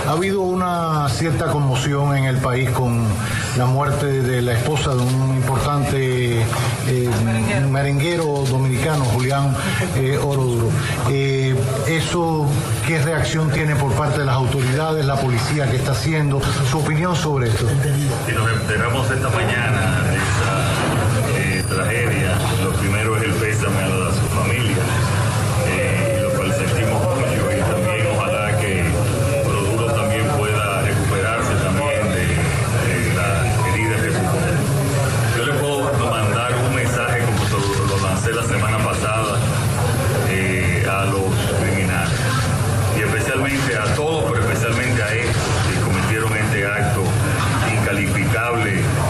Ha habido una cierta conmoción en el país con la muerte de la esposa de un importante merenguero dominicano, Julián Oroduro. ¿Eso qué reacción tiene por parte de las autoridades, la policía que está haciendo? ¿Su opinión sobre esto? Si nos enteramos esta mañana de esta tragedia, lo primero es el pésame a su familia, lo cual sentimos mucho, y también ojalá que Oroduro también pueda recuperarse también de las heridas que sufrió. Yo le puedo mandar un mensaje como lo lancé la semana pasada a los criminales, y especialmente a todos, pero especialmente a ellos que cometieron este acto incalificable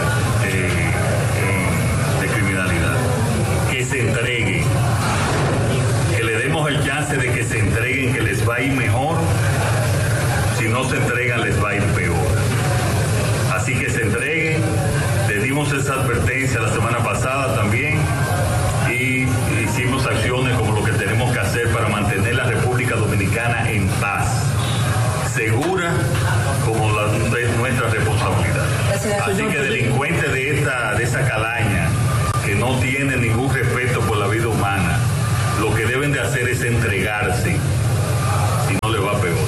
de criminalidad. Que se entreguen, que le demos el chance de que se entreguen, que les va a ir mejor. Si no se entregan, les va a ir peor. Así que se entreguen. Le dimos esa advertencia la semana pasada también, y hicimos acciones como lo que tenemos que hacer para mantener la República Dominicana en paz, segura, como es nuestra responsabilidad. Así que delincuentes de esa calaña, que no tienen ningún respeto por la vida humana, lo que deben de hacer es entregarse, si no le va peor.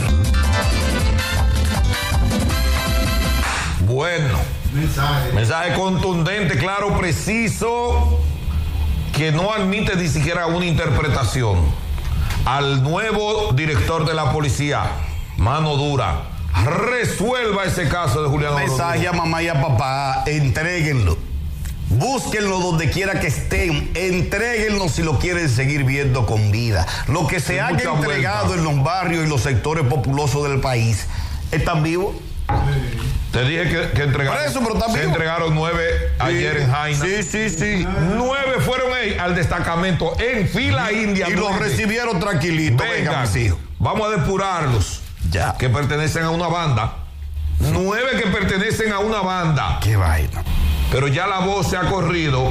Bueno, mensaje contundente, claro, preciso, que no admite ni siquiera una interpretación. Al nuevo director de la policía, mano dura, resuelva ese caso de Julián Oroduro. Mensaje a mamá y a papá, entréguenlo. Búsquenlo donde quiera que estén, entréguenlo si lo quieren seguir viendo con vida. Lo que se haya entregado en los barrios y los sectores populosos del país, ¿están vivos? Sí. Te dije que entregaron. Eso, pero se entregaron 9 ayer en Jaina. Sí. 9 fueron ahí al destacamento en fila india. Y los recibieron tranquilitos. Venga, mis hijos. Vamos a depurarlos. Ya. Que pertenecen a una banda. 9 que pertenecen a una banda. Qué vaina. Pero ya la voz se ha corrido.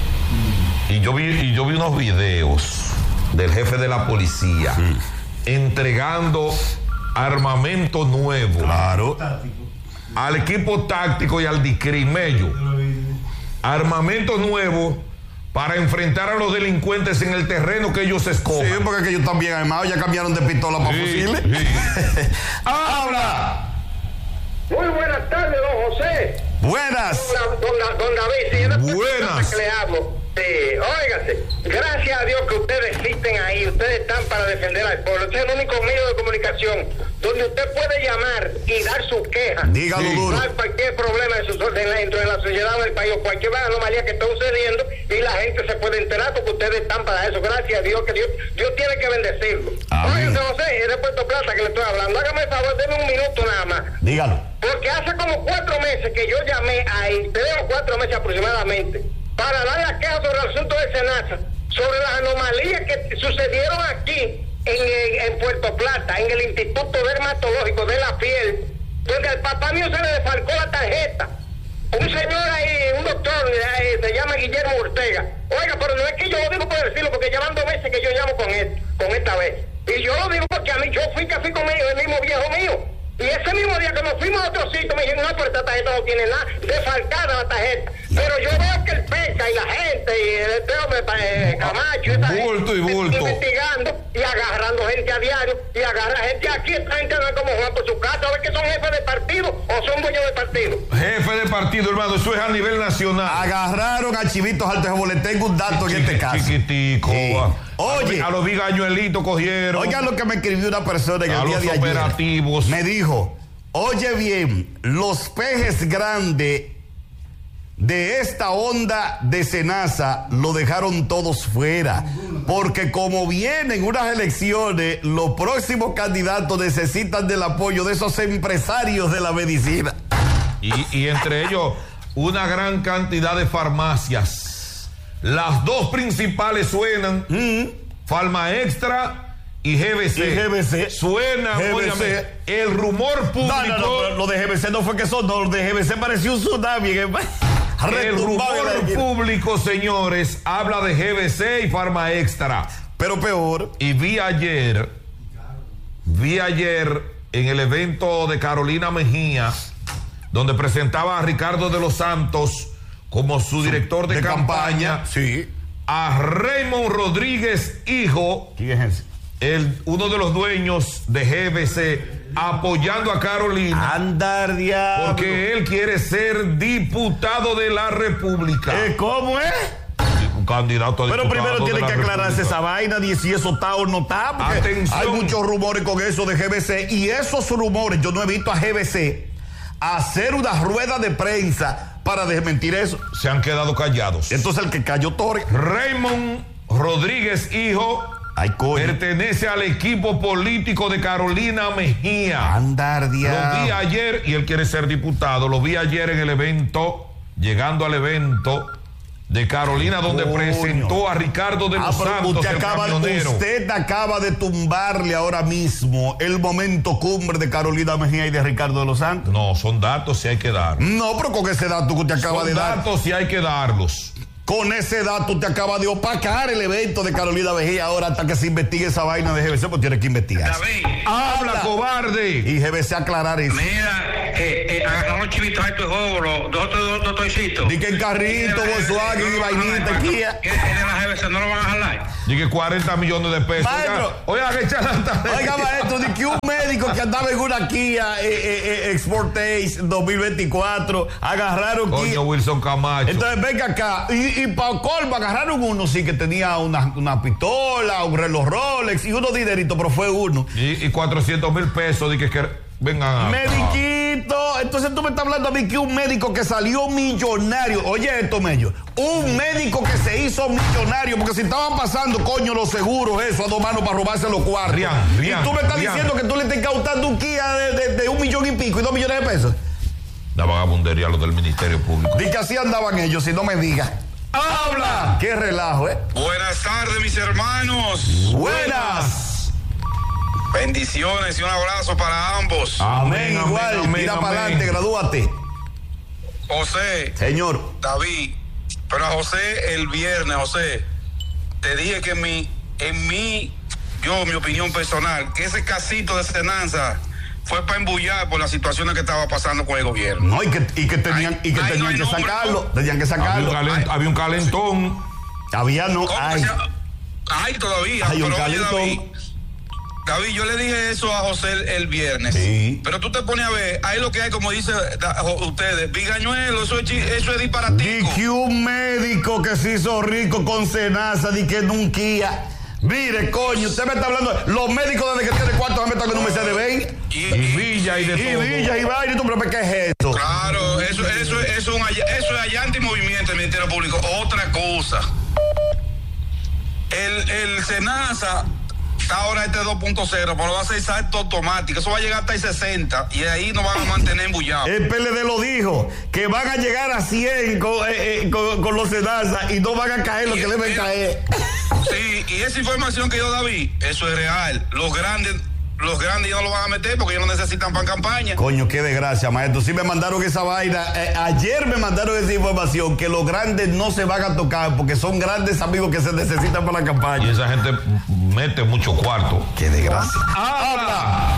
Y yo vi unos videos del jefe de la policía entregando armamento nuevo. Claro. Al equipo táctico y al discrimello. Armamento nuevo para enfrentar a los delincuentes en el terreno que ellos escojan. Sí, porque ellos están bien armados, ya cambiaron de pistola para fusiles. Sí. ¡Habla! Muy buenas tardes, don José. Buenas. Don David, sí, buenas. Que le hablo. Sí, óigase, gracias a Dios que ustedes existen ahí, ustedes están para defender al pueblo. Este es el único medio de comunicación donde usted puede llamar y dar su queja. Dígalo duro. Cualquier problema dentro de la sociedad o del país, o cualquier anomalía que esté sucediendo, y la gente se puede enterar porque ustedes están para eso. Gracias a Dios, que Dios tiene que bendecirlo. Óigase, José, es de Puerto Plata que le estoy hablando. Hágame el favor, denme un minuto nada más. Dígalo. Porque hace como 4 meses que yo llamé ahí, 3 o 4 meses aproximadamente, para dar la queja sobre el asunto de Senasa, sobre las anomalías que sucedieron aquí en Puerto Plata, en el Instituto Dermatológico de la Piel, donde al papá mío se le desfalcó la tarjeta. Un señor ahí, un doctor, se llama Guillermo Ortega. Oiga, pero no es que yo lo digo por decirlo, porque llevan 2 veces que yo llamo con esta vez. Y yo lo digo porque a mí, yo fui con el mismo viejo mío. Y ese mismo día que nos fuimos a otro sitio, me dijeron, no, pero esta tarjeta no tiene nada, desfalcada la tarjeta. Pero yo veo que el PECA y la gente, y este hombre, Camacho, y esa bulto gente, y bulto, investigando y agarrando gente a diario, y agarra gente aquí, esta gente no es como Juan por su casa, a ver que son jefes de partido o son dueños de partido. Jefe de partido, hermano, eso es a nivel nacional. Agarraron a Chivitos Altos de Boletín. Tengo un dato en este caso. Chiquitico. Oye, a los bigañuelitos cogieron. Oigan lo que me escribió una persona en el día de ayer. Operativos. Me dijo, oye bien, los pejes grandes de esta onda de Senasa lo dejaron todos fuera, porque como vienen unas elecciones, los próximos candidatos necesitan del apoyo de esos empresarios de la medicina. Y entre ellos, una gran cantidad de farmacias. Las 2 principales suenan, Farma Extra y GBC. Suena, óigame, el rumor público. No, lo de GBC no fue que sonó, lo de GBC pareció un tsunami. El rumor público, señores, habla de GBC y Farma Extra. Pero peor. Y vi ayer en el evento de Carolina Mejía, donde presentaba a Ricardo de los Santos como su director de campaña. Sí. A Raymond Rodríguez, hijo. ¿Quién es ese? Uno de los dueños de GBC, apoyando a Carolina. Andar diablo. Porque él quiere ser diputado de la República. ¿Cómo es? Un candidato a diputado. Pero primero tiene de que la aclararse República. esa vaina, de si eso está o no está. Porque Atención. hay muchos rumores con eso de GBC. Y esos rumores, yo no he visto a GBC hacer una rueda de prensa para desmentir eso. Se han quedado callados. Entonces el que cayó Torres. Raymond Rodríguez, hijo, Ay, coño. pertenece al equipo político de Carolina Mejía. Andar Lo vi diablo. ayer y él quiere ser diputado. Lo vi ayer en el evento, llegando al evento de Carolina, donde Coño. presentó a Ricardo de los Pero Santos, usted acaba de tumbarle ahora mismo el momento cumbre de Carolina Mejía y de Ricardo de los Santos. No, son datos si hay que dar. No, pero con ese dato que usted acaba de dar. Datos si hay que darlos. Con ese dato usted acaba de opacar el evento de Carolina Mejía ahora hasta que se investigue esa vaina de GBC, pues tiene que investigar. David, ¡Habla, cobarde! Y GBC aclarar eso. mira, agarraron los chivitos altos de juego, los dos toicitos. Di que en carrito, Volkswagen y vainita, Kia. ¿Qué de la GBC no lo van a jalar? Dije 40 millones de pesos. Maestro. Oiga, que charlatán. Oiga, maestro, di que un médico que andaba en una Kia Sportage 2024 agarraron Kia. Coño, Wilson Camacho. Entonces venga acá y para colmo agarraron uno sí que tenía una pistola, un reloj Rolex y unos dineritos, pero fue uno. Y 400 mil pesos. Dije que vengan a. Mediquito, entonces tú me estás hablando a mí que un médico que salió millonario, oye esto, Mello, un médico que se hizo millonario, porque si estaban pasando, coño, los seguros, eso, a dos manos para robarse los cuartos. Y tú me estás diciendo que tú le estás incautando un Kia de 1 millón y pico y 2 millones de pesos. La vagabundería, los del Ministerio Público. Di que así andaban ellos, si no me digas. ¡Habla! ¡Qué relajo, Buenas tardes, mis hermanos. Buenas. Bendiciones y un abrazo para ambos. Amén, igual. amén, Tira amén. para adelante, gradúate. José, Señor. David, pero a José el viernes, José, te dije que mi opinión personal, que ese casito de Senanza fue para embullar por las situaciones que estaba pasando con el gobierno. No, y que tenían que sacarlo. Tenían que sacarlo. Había un calentón. Había no. ¿Cómo Ay. que hay todavía. Hay un pero oye, calentón. David, yo le dije eso a José el viernes. Sí. Pero tú te pones a ver, ahí lo que hay, como dice ustedes, bigañuelo, eso es disparatico. Di que un médico que se hizo rico con Senasa, di que nunca. Mire, coño, usted me está hablando. Los médicos desde que tiene cuarto me están con un Mercedes-Benz. Y Villa y de todo. Villa y vaina, tú, pero ¿qué es esto? Claro, eso es allante y movimiento del Ministerio Público. Otra cosa. El Senasa está ahora 2.0, pero va a ser salto automático. Eso va a llegar hasta el 60 y ahí nos van a mantener embullados. El PLD lo dijo, que van a llegar a 100 con los Senasa y no van a caer lo que deben caer. Sí, y esa información que dio David, eso es real. Los grandes ya no lo van a meter porque ellos no necesitan para campaña. Coño, qué desgracia, maestro. Sí me mandaron esa vaina. Ayer me mandaron esa información que los grandes no se van a tocar porque son grandes amigos que se necesitan para la Y campaña. esa gente mete mucho cuarto. Qué desgracia. ¡Habla!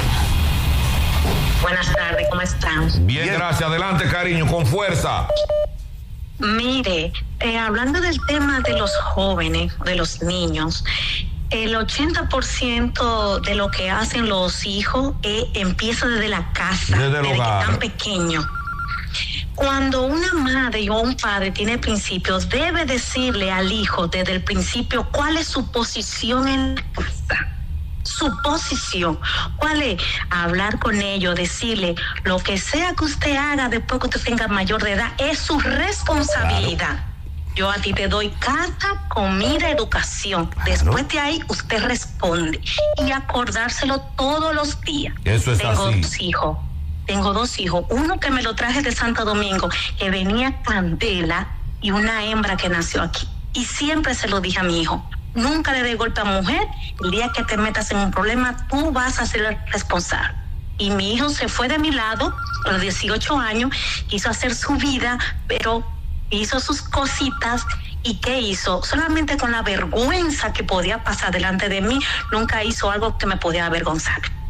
Buenas tardes, ¿cómo están? Bien, gracias. Adelante, cariño, con fuerza. Mire, hablando del tema de los jóvenes, de los niños, el 80% de lo que hacen los hijos empieza desde la casa, Desde el desde hogar. que están pequeños. Cuando una madre o un padre tiene principios, debe decirle al hijo desde el principio cuál es su posición en la casa. Su posición, ¿cuál es? Hablar con ellos, decirle lo que sea que usted haga después que usted tenga mayor de edad, es su responsabilidad. Claro. Yo a ti te doy casa, comida, educación. Claro. Después de ahí usted responde y acordárselo todos los días. Eso es Tengo así. Tengo dos hijos, uno que me lo traje de Santo Domingo, que venía Candela, y una hembra que nació aquí. Y siempre se lo dije a mi hijo. Nunca le dé golpe a mujer. El día que te metas en un problema, tú vas a ser el responsable. Y mi hijo se fue de mi lado a los 18 años, quiso hacer su vida, pero hizo sus cositas. ¿Y qué hizo? Solamente con la vergüenza que podía pasar delante de mí, nunca hizo algo que me podía avergonzar.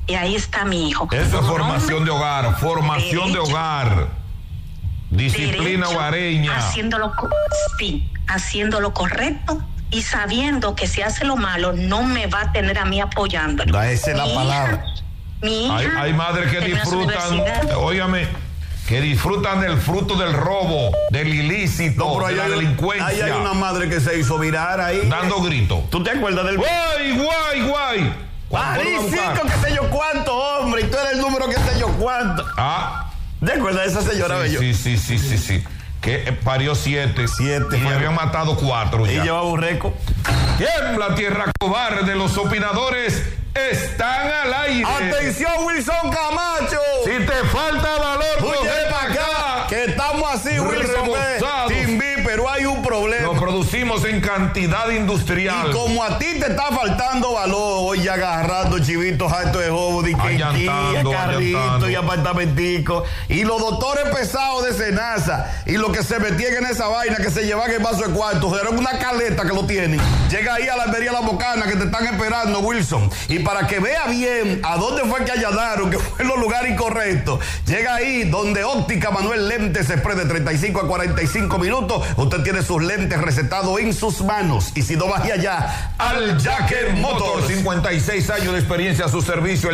Y ahí está mi hijo. Eso es formación de hogar, formación de hogar. Disciplina hogareña. Haciendo lo correcto y sabiendo que si hace lo malo no me va a tener a mí apoyándolo. Esa es la palabra. Mi hija Hay madres que disfrutan, óigame, que disfrutan del fruto del robo, del ilícito, de la delincuencia. Ahí hay una madre que se hizo virar ahí. Dando gritos. ¿Tú te acuerdas del... ¡Guay! Parisito, qué sé yo cuánto, hombre, y tú eres el número que sé yo cuánto. ¿Te acuerdas de esa señora Bello? Sí. Que parió 7. Y me habían matado 4 ya. Y llevaba un récord. Tiembla tierra cobarde, los opinadores están al aire. ¡Atención, Wilson Camacho! Si te falta valor, coge para acá, que estamos así, Wilson. Pero hay un problema. Lo producimos en cantidad industrial. Y como a ti te está faltando valor, hoy agarrando chivitos altos de jobo, de carritos y apartamenticos. Y los doctores pesados de Senasa y los que se metían en esa vaina que se llevan el vaso de cuartos, era una caleta que lo tienen. Llega ahí a la Almería La Bocana que te están esperando, Wilson. Y para que vea bien a dónde fue que allanaron, que fue en los lugares incorrectos, llega ahí donde Óptica Manuel Lentes Express de 35 a 45 minutos. Usted tiene sus lentes recetados en sus manos. Y si no, vaya allá al Jacker Motors. 56 años de experiencia a su servicio.